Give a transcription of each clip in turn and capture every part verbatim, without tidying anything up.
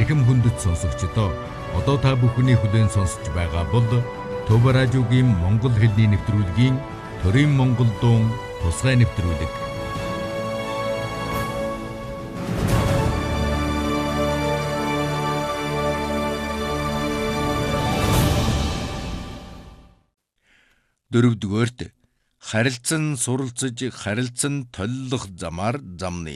Эрхэм хүндэт сонсогчдоо одоо та бүхний хүлээн сонсож байгаа бол Төв радиогийн Монгол хэлний нэвтрүүлгийн Төрийн Монгол дуун тусгай нэвтрүүлэг. Дөрөвдүгээрт харилцан суралцж харилцан толилох замаар замны.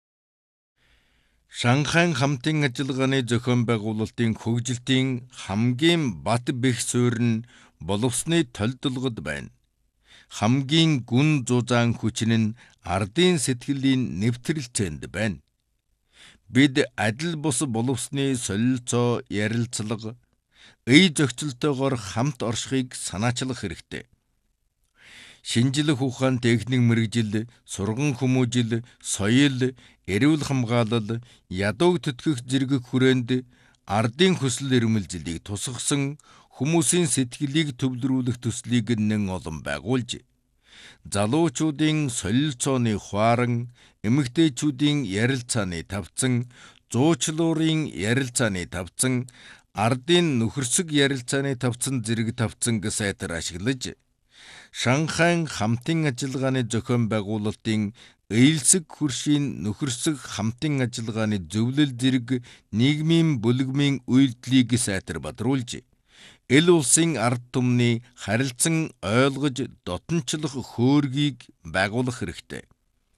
Шанхай хамтын ажиллагааны зохион байгуулалтын хөгжилтийн хамгийн бат бэх суурь нь боловсны толилдолгод байна. Хамгийн гүн зузаан хүчин нь ардын сэтгэлийн нэвтрэлцээнд байна. Бид адил бус боловсны солилцоо ярилцлага, эй зохицолтойгоор хамт оршихыг санаачлах хэрэгтэй. Шинжлэх ухаан, техник мэргэжил, сурган хүмүүжил, соёл, эрүүл хамгаалал, ядуу төтгөх зэрэг хүрээнд ардын хүсэл эрмэлзлийг тусгасан хүмүүсийн сэтгэлийг төвлөрүүлэх төслийг нэн олон байгуулж, залуучуудын солилцооны хуаран, эмэгтэйчүүдийн ярилцааны тавцан, зуучлуурын ярилцааны тавцан, ардын нөхөрсөг ярилцааны тавцан зэрэг тавцанг сайтар ашиглаж, Шанхай хамтын ажиллагааны зохион байгуулалтын ээлсэг хөршийн нөхөрсөг хамтын ажиллагааны зөвлөл зэрэг нийгмийн бүлэгмийн үйлдэлийг сайтар бадруулж, эл улсын ард түмний харилцан ойлгож дотнчлох хөөргийг байгуулах хэрэгтэй.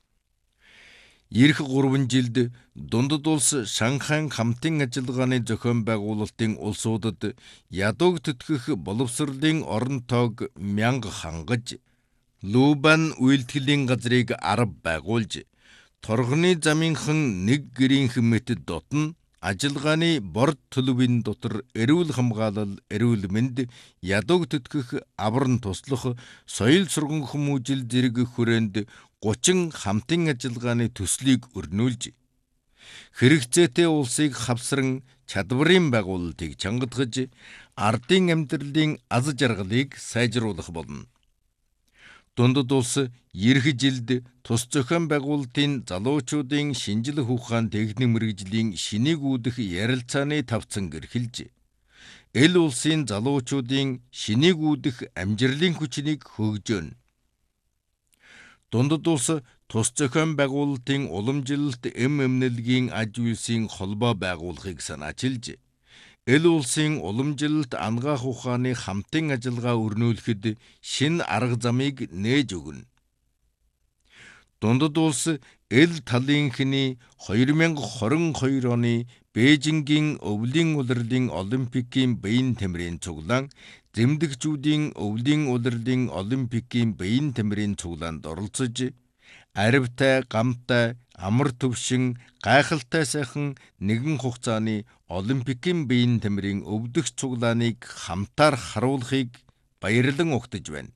Ирэх гурван жилд дундад улс Шанхай хамтын ажиллагааны зохион байгуулалтын улсуудад ядууг төтгөх боловсролын орон тоог мянга хангаж, Лубан үйлдвэрлэлийн газрыг арав байгуулж, торгоны замынхан нэг гэрийнхэн мэт дотно ажиллагааны бор төлөвийн дотор эрүүл хамгаалал, эрүүл мэнд, ядууг төтгөх авран туслах, соёл сурган хүмүүжил зэрэг хүрээнд гучин хамтын ажиллагааны төслийг өрнүүлж, хэрэгцээтэй улсыг хавсран чадварын байгуулалтыг чангадгаж, ардын амьдралын аз жаргалыг сайжруулах болно. Дундад улс ирэх жилд тус зохион байгуулалтын залуучуудын шинжлэх ухаан, техник мэргэжлийн шинийг үүдэх ярилцааны тавцанг эрхэлж, эл улсын залуучуудын шинийг үүдэх амжилтын хүчнийг хөгжөөнө. Дундад улс тус зохион байгуулалтын уламжилалт эм эмнэлгийн аж үйлсийн холбоо байгуулахыг санаачилж, эл улсын уламжилалт ангаах ухааны хамтын ажиллагаа өрнүүлэхэд шин арга замыг нээж өгнө. Дундад улс эл талынхны хоёр мянга хорин хоёр оны Бээжингийн өвлийн улирлын олимпикийн биеийн тамирын цуглаан, зэмдэгчүүдийн өвлийн улирлын олимпикийн биеийн тамирын цуглаанд оролцож, аривтай, гамтай, амар төвшин, гайхалтай сайхан нэгэн хугацааны олимпикийн биеийн тамирын өвдөх цуглааныг хамтаар харуулахыг баярлан угтаж байна.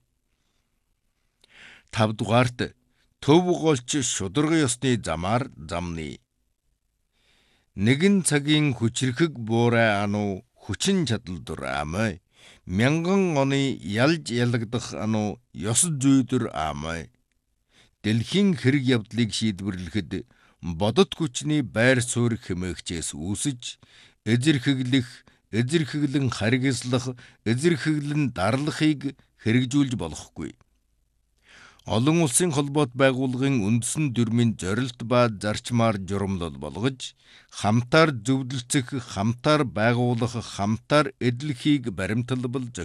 Тавдугаарт төв голч шударга ёсны замаар замны. Нэгэн цагийн хүчрхэг буурай ануу хүчин чадалдур аамай. Мянган оны ялж ялагдах ануу ёс зүйдэр аамай. Дэлхийн хэрэг явдлыг шийдвэрлэхэд бодит хүчний байр суурь хэмээгчээс үүсэж, эзэрхэглэх, эзэрхэглэн харгислах, эзэрхэглэн дарлахыг хэрэгжүүлж болохгүй. Олон улсын холбоот байгууллагын үндэсн дүрмийн зорилт ба зарчмаар журамлал болгож, хамтаар зөвлөлцөх, хамтаар байгуулах, хамтаар эдлэхийг баримталбал